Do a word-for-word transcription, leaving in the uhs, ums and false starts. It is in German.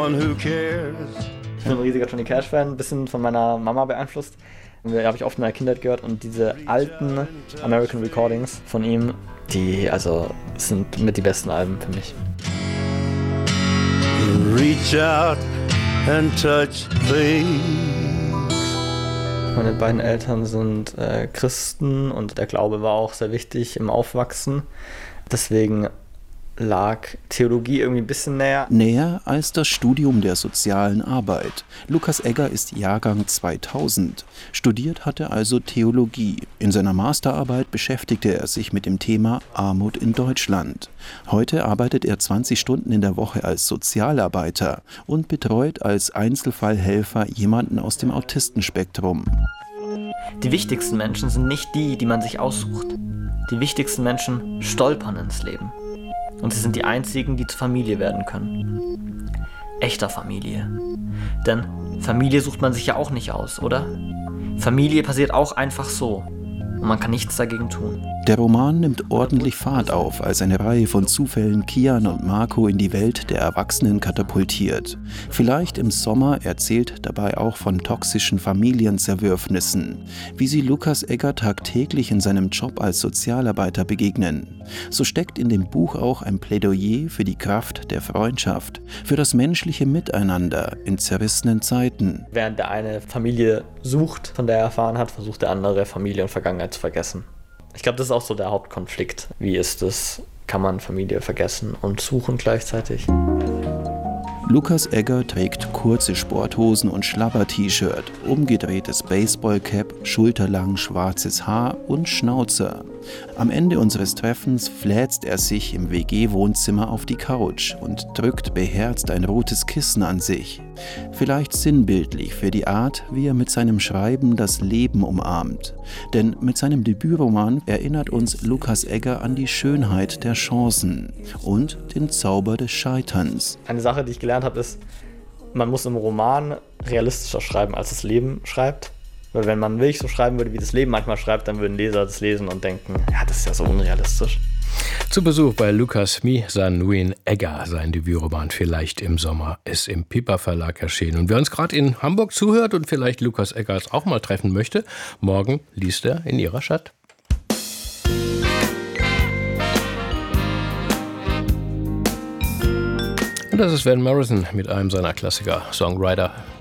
one who cares. Ich bin ein riesiger Johnny Cash-Fan, ein bisschen von meiner Mama beeinflusst. Die habe ich oft in der Kindheit gehört und diese alten American Recordings von ihm, die also sind mit die besten Alben für mich. Reach out and touch things. Meine beiden Eltern sind äh, Christen und der Glaube war auch sehr wichtig im Aufwachsen. Deswegen lag Theologie irgendwie ein bisschen näher. Näher als das Studium der sozialen Arbeit. Lukas Egger ist Jahrgang zweitausend. Studiert hat er also Theologie. In seiner Masterarbeit beschäftigte er sich mit dem Thema Armut in Deutschland. Heute arbeitet er zwanzig Stunden in der Woche als Sozialarbeiter und betreut als Einzelfallhelfer jemanden aus dem Autistenspektrum. Die wichtigsten Menschen sind nicht die, die man sich aussucht. Die wichtigsten Menschen stolpern ins Leben. Und sie sind die einzigen, die zur Familie werden können. Echter Familie. Denn Familie sucht man sich ja auch nicht aus, oder? Familie passiert auch einfach so. Und man kann nichts dagegen tun. Der Roman nimmt ordentlich Fahrt auf, als eine Reihe von Zufällen Kian und Marco in die Welt der Erwachsenen katapultiert. Vielleicht im Sommer erzählt dabei auch von toxischen Familienzerwürfnissen, wie sie Lukas Egger tagtäglich in seinem Job als Sozialarbeiter begegnen. So steckt in dem Buch auch ein Plädoyer für die Kraft der Freundschaft, für das menschliche Miteinander in zerrissenen Zeiten. Während der eine Familie sucht, von der er erfahren hat, versucht der andere Familie und Vergangenheit zu vergessen. Ich glaube, das ist auch so der Hauptkonflikt. Wie ist es, kann man Familie vergessen und suchen gleichzeitig? Lukas Egger trägt kurze Sporthosen und Schlabber-T-Shirt, umgedrehtes Baseballcap, schulterlang schwarzes Haar und Schnauzer. Am Ende unseres Treffens fläzt er sich im W G-Wohnzimmer auf die Couch und drückt beherzt ein rotes Kissen an sich. Vielleicht sinnbildlich für die Art, wie er mit seinem Schreiben das Leben umarmt. Denn mit seinem Debütroman erinnert uns Lukas Egger an die Schönheit der Chancen und den Zauber des Scheiterns. Eine Sache, die ich gelernt habe, ist, man muss im Roman realistischer schreiben, als das Leben schreibt. Weil wenn man wirklich so schreiben würde, wie das Leben manchmal schreibt, dann würden Leser das lesen und denken, ja, das ist ja so unrealistisch. Zu Besuch bei Lukas Mihsan-Nguyen Egger. Sein Debütroman Vielleicht im Sommer ist im Piper Verlag erschienen. Und wer uns gerade in Hamburg zuhört und vielleicht Lukas Eggers auch mal treffen möchte, morgen liest er in ihrer Stadt. Und das ist Van Morrison mit einem seiner Klassiker, Songwriter.